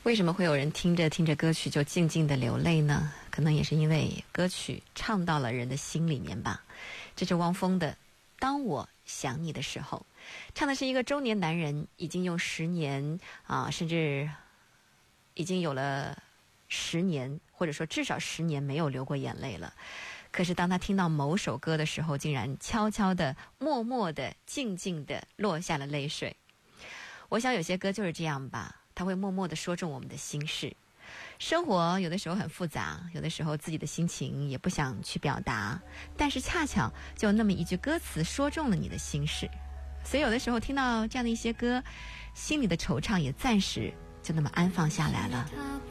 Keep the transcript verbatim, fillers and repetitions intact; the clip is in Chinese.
为什么会有人听着听着歌曲就静静的流泪呢？可能也是因为歌曲唱到了人的心里面吧。这是汪峰的《当我想你的时候》，唱的是一个中年男人已经用十年啊，甚至已经有了十年，或者说至少十年没有流过眼泪了。可是当他听到某首歌的时候，竟然悄悄的、默默的、静静的落下了泪水。我想有些歌就是这样吧，它会默默地说中我们的心事。生活有的时候很复杂，有的时候自己的心情也不想去表达，但是恰巧就那么一句歌词说中了你的心事。所以有的时候听到这样的一些歌，心里的惆怅也暂时就那么安放下来了。